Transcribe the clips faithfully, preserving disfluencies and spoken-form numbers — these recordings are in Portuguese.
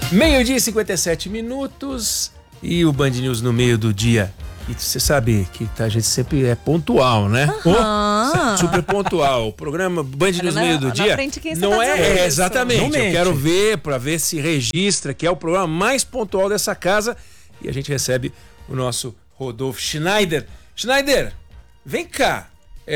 Meio-dia e cinquenta e sete minutos e o Band News no meio do dia. E você sabe que a gente sempre é pontual, né? Uhum. Oh, super pontual. O programa Band News no meio do dia frente, quem não tá é, é exatamente. Não eu mente. quero ver para ver se registra que é o programa mais pontual dessa casa e a gente recebe o nosso Rodolfo Schneider. Schneider, vem cá.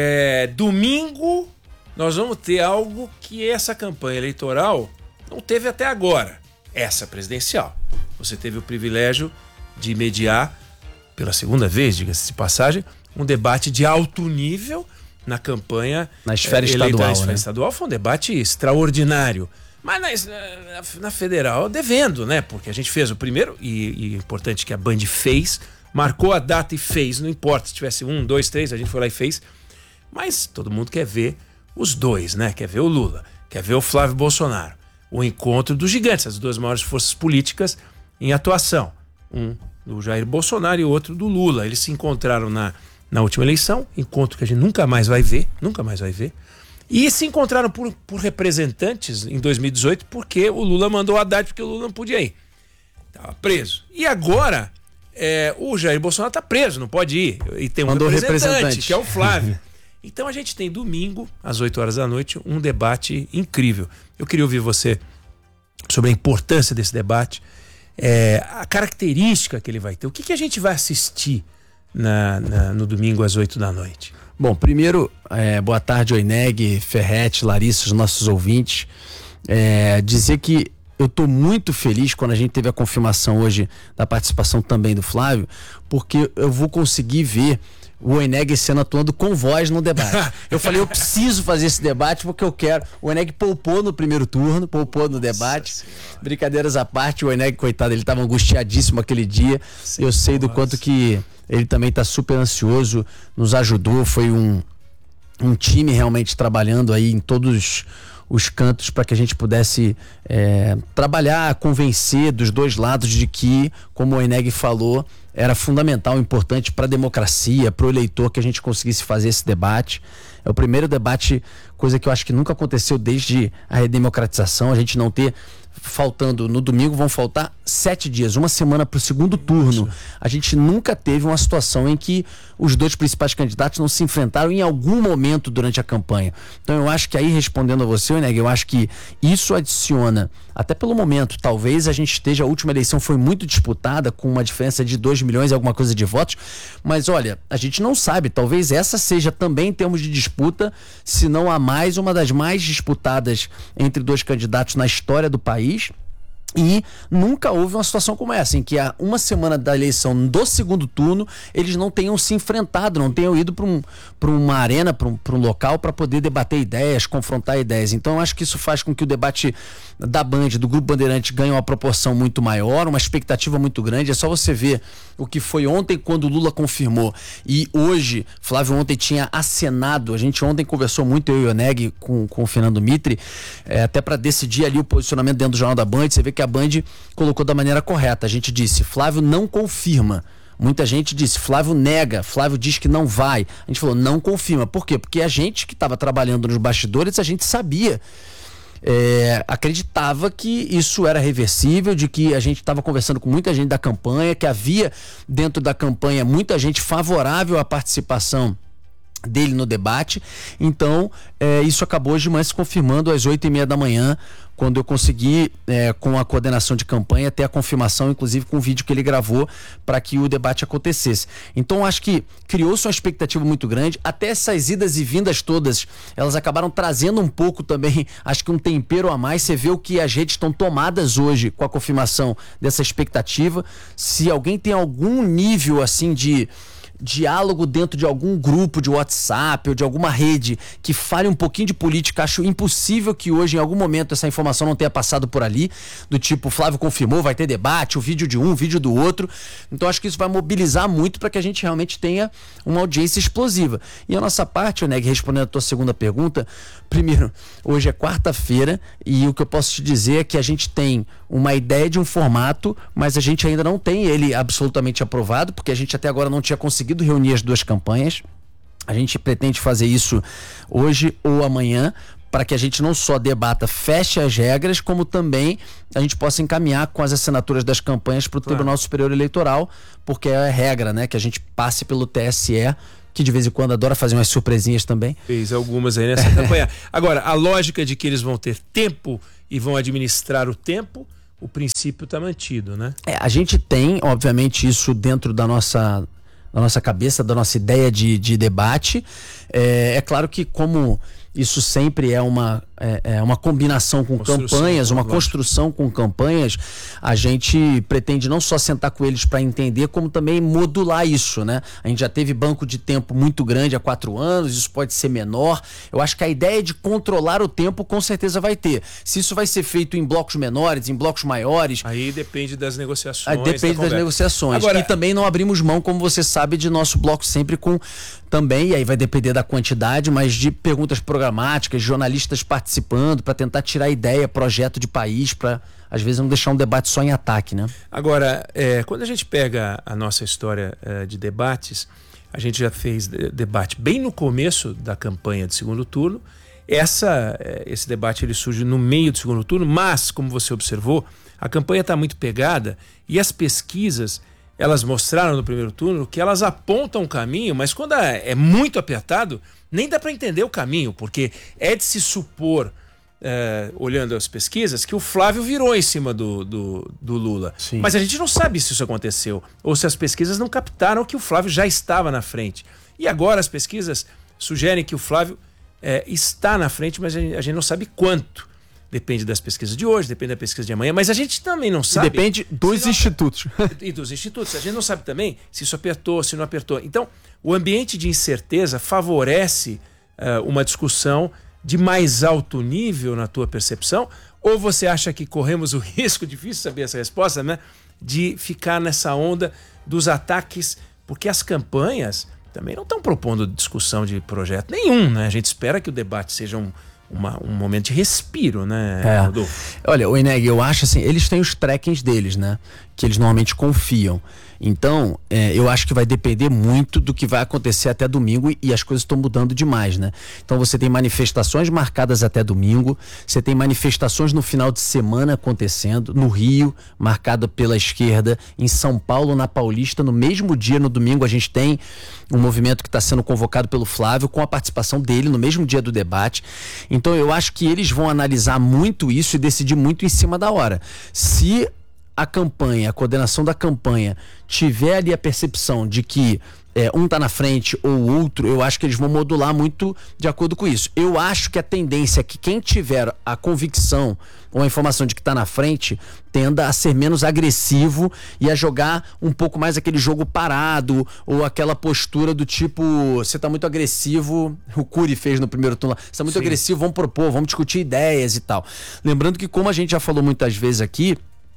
É, domingo nós vamos ter algo que essa campanha eleitoral não teve até agora. Essa presidencial. Você teve o privilégio de mediar pela segunda vez, diga-se de passagem, um debate de alto nível na campanha na esfera eh, estadual. Na esfera né? estadual foi um debate extraordinário. Mas na, na, na federal, devendo, né? Porque a gente fez o primeiro, e, e é importante que a Band fez, marcou a data e fez, não importa se tivesse um, dois, três, a gente foi lá e fez. Mas todo mundo quer ver os dois, né? Quer ver o Lula, quer ver o Flávio Bolsonaro. O encontro dos gigantes, as duas maiores forças políticas em atuação. Um do Jair Bolsonaro e o outro do Lula. Eles se encontraram na, na última eleição, encontro que a gente nunca mais vai ver, nunca mais vai ver. E se encontraram por, por representantes em dois mil e dezoito porque o Lula mandou o Haddad porque o Lula não podia ir. Estava preso. E agora é, o Jair Bolsonaro está preso, não pode ir. E tem um mandou representante, representante, que é o Flávio. Então a gente tem domingo, às oito horas da noite, um debate incrível. Eu queria ouvir você sobre a importância desse debate, é, a característica que ele vai ter. O que, que a gente vai assistir na, na, no domingo às oito da noite? Bom, primeiro, é, boa tarde, Oineg, Ferretti, Larissa, os nossos ouvintes. É, dizer que eu estou muito feliz quando a gente teve a confirmação hoje da participação também do Flávio, porque eu vou conseguir ver o Oineg sendo atuando com voz no debate. Eu falei, eu preciso fazer esse debate porque eu quero. O Oineg poupou no primeiro turno, poupou no debate. Brincadeiras à parte, o Oineg, coitado, ele estava angustiadíssimo aquele dia. Sim, eu sei do quanto que ele também está super ansioso, nos ajudou, foi um, um time realmente trabalhando aí em todos os cantos para que a gente pudesse é, trabalhar, convencer dos dois lados de que, como o Oineg falou, era fundamental, importante para a democracia, para o eleitor que a gente conseguisse fazer esse debate. É o primeiro debate, coisa que eu acho que nunca aconteceu desde a redemocratização, a gente não ter, faltando no domingo, vão faltar sete dias, uma semana para o segundo turno. A gente nunca teve uma situação em que os dois principais candidatos não se enfrentaram em algum momento durante a campanha. Então eu acho que aí, respondendo a você, Oineg, eu acho que isso adiciona, até pelo momento, talvez a gente esteja, a última eleição foi muito disputada, com uma diferença de dois milhões e alguma coisa de votos, mas olha, a gente não sabe, talvez essa seja também, em termos de disputa, se não a mais, uma das mais disputadas entre dois candidatos na história do país. E nunca houve uma situação como essa, em que há uma semana da eleição do segundo turno, eles não tenham se enfrentado, não tenham ido para um, para uma arena, para um, para um local para poder debater ideias, confrontar ideias. Então eu acho que isso faz com que o debate da Band, do Grupo Bandeirante, ganhe uma proporção muito maior, uma expectativa muito grande. É só você ver o que foi ontem quando o Lula confirmou. E hoje, Flávio ontem tinha acenado, a gente ontem conversou muito, eu e o Oineg, com, com o Fernando Mitre, é, até para decidir ali o posicionamento dentro do Jornal da Band. Você vê que a Band colocou da maneira correta. A gente disse, Flávio não confirma. Muita gente disse, Flávio nega, Flávio diz que não vai. A gente falou, não confirma. Por quê? Porque a gente que estava trabalhando nos bastidores, a gente sabia, é, acreditava que isso era reversível, de que a gente estava conversando com muita gente da campanha, que havia dentro da campanha muita gente favorável à participação dele no debate. Então é, isso acabou hoje de manhã se confirmando às oito e meia da manhã, quando eu consegui, é, com a coordenação de campanha, ter a confirmação, inclusive com o vídeo que ele gravou, para que o debate acontecesse. Então acho que criou-se uma expectativa muito grande, até essas idas e vindas todas, elas acabaram trazendo um pouco também, acho que um tempero a mais. Você vê o que as redes estão tomadas hoje com a confirmação dessa expectativa. Se alguém tem algum nível assim de diálogo dentro de algum grupo de WhatsApp ou de alguma rede que fale um pouquinho de política, acho impossível que hoje, em algum momento, essa informação não tenha passado por ali, do tipo, Flávio confirmou, vai ter debate, o vídeo de um, o vídeo do outro. Então acho que isso vai mobilizar muito para que a gente realmente tenha uma audiência explosiva. E a nossa parte, Oineg, respondendo a tua segunda pergunta, primeiro, hoje é quarta-feira e o que eu posso te dizer é que a gente tem uma ideia de um formato, mas a gente ainda não tem ele absolutamente aprovado, porque a gente até agora não tinha conseguido reunir as duas campanhas. A gente pretende fazer isso hoje ou amanhã para que a gente não só debata, feche as regras, como também a gente possa encaminhar com as assinaturas das campanhas para o claro. Tribunal Superior Eleitoral, porque é a regra, né, que a gente passe pelo T S E, que de vez em quando adora fazer umas surpresinhas também. Fez algumas aí nessa campanha. Agora, a lógica de que eles vão ter tempo e vão administrar o tempo, o princípio está mantido, né? É, a gente tem, obviamente, isso dentro da nossa, da nossa cabeça, da nossa ideia de, de debate. É, é claro que como isso sempre é uma, é, é uma combinação com construção, campanhas, uma lógico. construção com campanhas, a gente pretende não só sentar com eles para entender, como também modular isso, né? A gente já teve banco de tempo muito grande há quatro anos, isso pode ser menor. Eu acho que a ideia de controlar o tempo com certeza vai ter. Se isso vai ser feito em blocos menores, em blocos maiores... Aí depende das negociações. Aí depende da das negociações. Agora, e também não abrimos mão, como você sabe, de nosso bloco sempre com também, e aí vai depender da quantidade, mas de perguntas programáticas, jornalistas participando para tentar tirar ideia, projeto de país, para às vezes não deixar um debate só em ataque, né? Agora, é, quando a gente pega a nossa história é, de debates, a gente já fez de, debate bem no começo da campanha de segundo turno. Essa, é, esse debate ele surge no meio do segundo turno, mas, como você observou, a campanha está muito pegada e as pesquisas, elas mostraram no primeiro turno que elas apontam o caminho, mas quando é muito apertado, nem dá para entender o caminho, porque é de se supor, é, olhando as pesquisas, que o Flávio virou em cima do, do, do Lula. Sim. Mas a gente não sabe se isso aconteceu, ou se as pesquisas não captaram que o Flávio já estava na frente. E agora as pesquisas sugerem que o Flávio é, está na frente, mas a gente, a gente não sabe quanto. Depende das pesquisas de hoje, depende da pesquisa de amanhã, mas a gente também não sabe... Depende dos não... institutos. E dos institutos. A gente não sabe também se isso apertou, se não apertou. Então, o ambiente de incerteza favorece uh, uma discussão de mais alto nível na tua percepção, ou você acha que corremos o risco, difícil saber essa resposta, né, de ficar nessa onda dos ataques, porque as campanhas também não estão propondo discussão de projeto nenhum, né? A gente espera que o debate seja um... Uma, um momento de respiro, né, é. Rodolfo? Olha, o Eneg, eu acho assim, eles têm os trackings deles, né? Que eles normalmente confiam. Então, é, eu acho que vai depender muito do que vai acontecer até domingo e, e as coisas estão mudando demais, né? Então você tem manifestações marcadas até domingo, você tem manifestações no final de semana acontecendo, no Rio, marcada pela esquerda, em São Paulo, na Paulista, no mesmo dia, no domingo, a gente tem um movimento que está sendo convocado pelo Flávio, com a participação dele no mesmo dia do debate. Então eu acho que eles vão analisar muito isso e decidir muito em cima da hora. Se a campanha, a coordenação da campanha tiver ali a percepção de que é, um tá na frente ou o outro, eu acho que eles vão modular muito de acordo com isso. Eu acho que a tendência é que quem tiver a convicção ou a informação de que tá na frente tenda a ser menos agressivo e a jogar um pouco mais aquele jogo parado ou aquela postura do tipo, você tá muito agressivo, o Cury fez no primeiro turno lá, você tá muito Sim. agressivo, vamos propor, vamos discutir ideias e tal. Lembrando que, como a gente já falou muitas vezes aqui,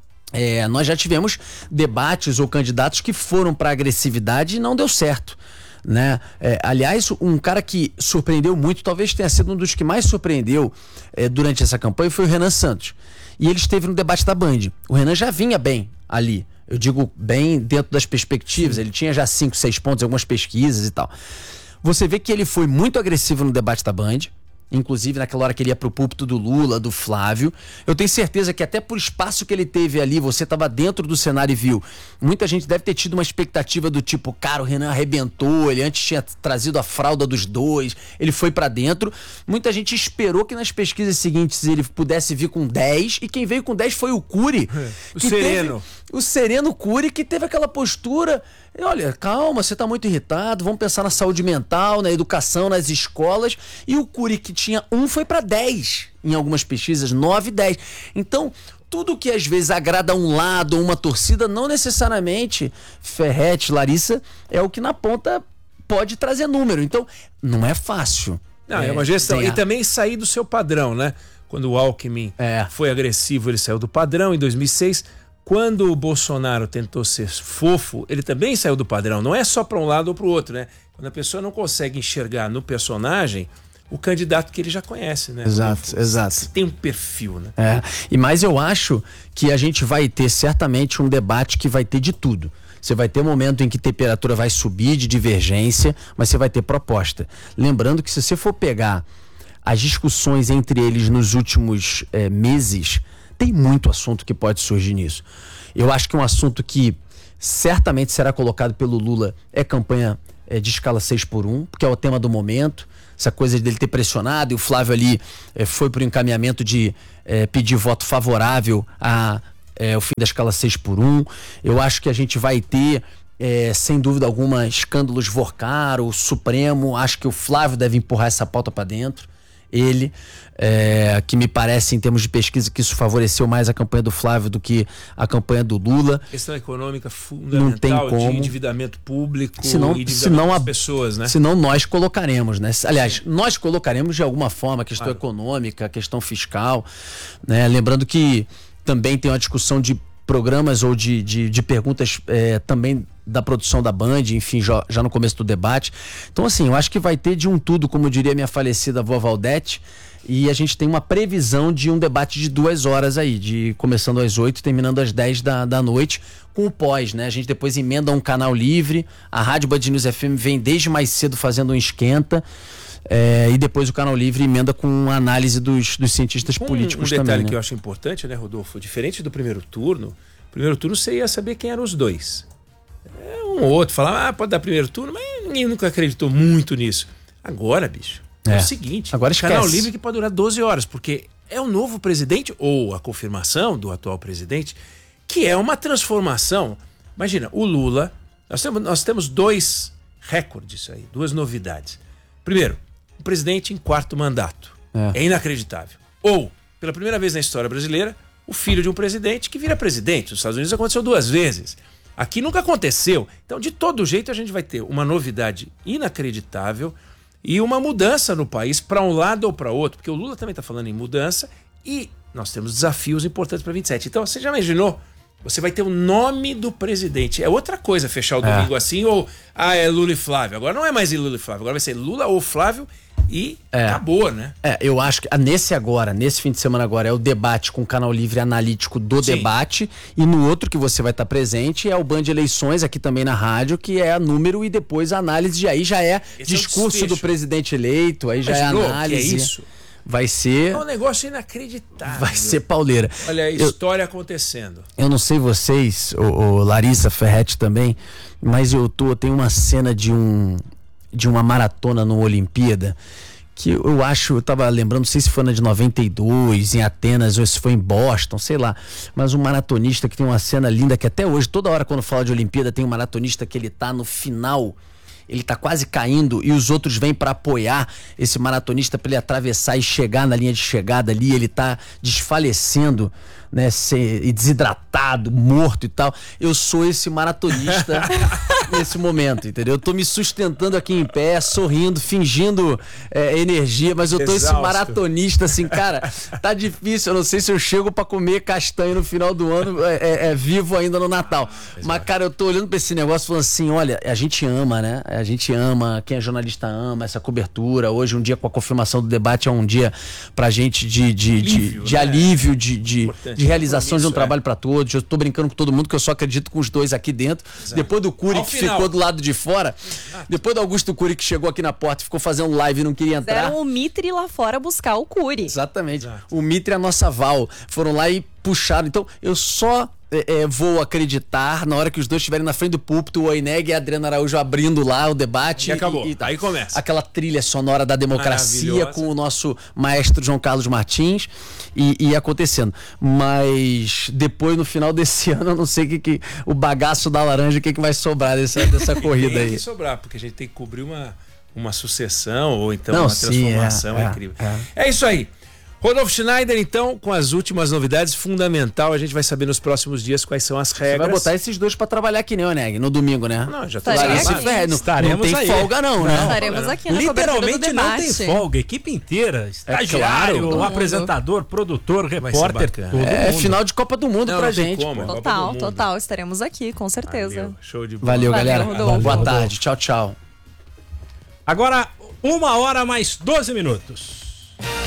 É, nós já tivemos debates ou candidatos que foram para agressividade e não deu certo, né? É, aliás, um cara que surpreendeu muito, talvez tenha sido um dos que mais surpreendeu é, durante essa campanha, foi o Renan Santos. E ele esteve no debate da Band. O Renan já vinha bem ali, eu digo bem dentro das perspectivas. Sim. Ele tinha já cinco, seis pontos em algumas pesquisas e tal. Você vê que ele foi muito agressivo no debate da Band, inclusive naquela hora que ele ia pro púlpito do Lula, do Flávio. Eu tenho certeza que até por espaço que ele teve ali, você estava dentro do cenário e viu, muita gente deve ter tido uma expectativa do tipo, cara, o Renan arrebentou, ele antes tinha trazido a fralda dos dois, ele foi pra dentro. Muita gente esperou que nas pesquisas seguintes ele pudesse vir com dez, e quem veio com dez foi o Cury. É, o sereno. Teve, o sereno Cury, que teve aquela postura, olha, calma, você tá muito irritado, vamos pensar na saúde mental, na educação, nas escolas. E o Cury, que tinha um, foi para dez em algumas pesquisas, nove, dez. Então, tudo que às vezes agrada a um lado ou uma torcida, não necessariamente, Ferretti, Larissa, é o que na ponta pode trazer número. Então, não é fácil. Não, é, é uma gestão. E também sair do seu padrão, né? Quando o Alckmin é. foi agressivo, ele saiu do padrão em dois mil e seis. Quando o Bolsonaro tentou ser fofo, ele também saiu do padrão. Não é só para um lado ou para o outro, né? Quando a pessoa não consegue enxergar no personagem o candidato que ele já conhece, né? Exato, Como, exato. Tem um perfil, né? É, e mas eu acho que a gente vai ter certamente um debate que vai ter de tudo. Você vai ter um momento em que a temperatura vai subir de divergência, mas você vai ter proposta. Lembrando que se você for pegar as discussões entre eles nos últimos é, meses, tem muito assunto que pode surgir nisso. Eu acho que um assunto que certamente será colocado pelo Lula é campanha é, de escala seis por um, porque é o tema do momento. Essa coisa dele ter pressionado, e o Flávio ali é, foi para o encaminhamento de é, pedir voto favorável a, é, ao fim da escala seis por um. Eu acho que a gente vai ter, é, sem dúvida alguma, escândalos Vorcar, o Supremo. Acho que o Flávio deve empurrar essa pauta para dentro. Ele, é, que me parece, em termos de pesquisa, que isso favoreceu mais a campanha do Flávio do que a campanha do Lula. Questão econômica fundamental, não tem como. De endividamento público senão, e endividamento senão das a, pessoas, né? Senão nós colocaremos, né? Aliás, nós colocaremos de alguma forma a questão claro. econômica, a questão fiscal, né? Lembrando que também tem uma discussão de programas ou de, de, de perguntas é, também da produção da Band, enfim, já, já no começo do debate. Então, assim, eu acho que vai ter de um tudo, como diria minha falecida avó Valdete, e a gente tem uma previsão de um debate de duas horas aí, de começando às oito e terminando às dez da, da noite, com o pós, né? A gente depois emenda um canal livre, a Rádio Band News F M vem desde mais cedo fazendo um esquenta, é, e depois o canal livre emenda com a análise dos, dos cientistas um, políticos também. Um detalhe também, né? que eu acho importante, né, Rodolfo? Diferente do primeiro turno, primeiro turno você ia saber quem eram os dois. É, um ou outro falava, ah, pode dar primeiro turno, mas ninguém nunca acreditou muito nisso. Agora, bicho, é, é o seguinte, agora esquece. Canal livre que pode durar doze horas, porque é o novo presidente, ou a confirmação do atual presidente, que é uma transformação. Imagina, o Lula, nós temos, nós temos dois recordes aí, duas novidades. Primeiro, o presidente em quarto mandato. É. É inacreditável. Ou, pela primeira vez na história brasileira, o filho de um presidente que vira presidente. Nos Estados Unidos aconteceu duas vezes. Aqui nunca aconteceu. Então, de todo jeito, a gente vai ter uma novidade inacreditável e uma mudança no país para um lado ou para outro, porque o Lula também está falando em mudança e nós temos desafios importantes para vinte e sete. Então, você já imaginou? Você vai ter o nome do presidente. É outra coisa fechar o domingo é. assim, ou, ah, é Lula e Flávio. Agora não é mais Lula e Flávio, agora vai ser Lula ou Flávio e é. acabou, né? É, eu acho que nesse agora, nesse fim de semana agora, é o debate com o canal livre analítico do Sim. debate, e no outro que você vai estar presente é o Band Eleições, aqui também na rádio, que é a número e depois a análise, e aí já é Esse discurso é do presidente eleito, aí já Imaginou, é análise. Que é isso? Vai ser... É um negócio inacreditável. Vai ser pauleira. Olha a história eu, acontecendo. Eu não sei vocês, o, o Larissa Ferretti também, mas eu tô, tenho uma cena de um de uma maratona no Olimpíada que eu acho, eu tava lembrando, não sei se foi na de noventa e dois, em Atenas, ou se foi em Boston, sei lá, mas um maratonista que tem uma cena linda, que até hoje, toda hora quando fala de Olimpíada, tem um maratonista que ele tá no final, ele tá quase caindo e os outros vêm para apoiar esse maratonista para ele atravessar e chegar na linha de chegada ali, ele tá desfalecendo, né, ser desidratado, morto e tal. Eu sou esse maratonista nesse momento, entendeu? Eu tô me sustentando aqui em pé, sorrindo, fingindo é, energia, mas eu tô Exausto. Esse maratonista assim, cara, tá difícil, eu não sei se eu chego pra comer castanha no final do ano, é, é, é vivo ainda no Natal. Ah, mas, cara, eu tô olhando pra esse negócio falando assim, olha, a gente ama, né? A gente ama, quem é jornalista ama essa cobertura. Hoje, um dia com a confirmação do debate, é um dia pra gente de, de, alívio, de, de, né? alívio, de, de, de realização de um é. trabalho pra todos. Eu tô brincando com todo mundo, que eu só acredito com os dois aqui dentro. Exato. Depois do Cury, que final. ficou do lado de fora, Exato. depois do Augusto Cury, que chegou aqui na porta, ficou fazendo live e não queria entrar. Fizeram o Mitre lá fora buscar o Cury. Exatamente. Exato. O Mitre é a nossa Val. Foram lá e puxaram. Então, eu só... É, é, vou acreditar na hora que os dois estiverem na frente do púlpito, o Oineg e a Adriana Araújo abrindo lá o debate. E acabou. E, e, Aí começa. Aquela trilha sonora da democracia com o nosso maestro João Carlos Martins e, e acontecendo. Mas depois, no final desse ano, eu não sei o que, que o bagaço da laranja, o que, que vai sobrar dessa, dessa corrida aí. Tem que sobrar, porque a gente tem que cobrir uma, uma sucessão ou então não, uma sim, transformação é, é, incrível. É. é isso aí. Rodolfo Schneider, então, com as últimas novidades, fundamental, a gente vai saber nos próximos dias quais são as regras. Você vai botar esses dois pra trabalhar aqui, né, Oneg? No domingo, né? Não, já tô Não, Estaremos não tem aí. folga não, né? Estaremos aqui na Literalmente não tem folga, equipe inteira, estagiário, é claro, apresentador, produtor, repórter, todo É mundo. final de Copa do Mundo não, pra não gente. Como, pô. Total, total, estaremos aqui, com certeza. Valeu, show de bola. Valeu, Valeu, galera. Rodolfo. Boa Valeu, tarde, Rodolfo. tchau, tchau. Agora, uma hora mais doze minutos.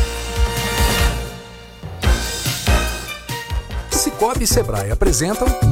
Cicobi e Sebrae apresentam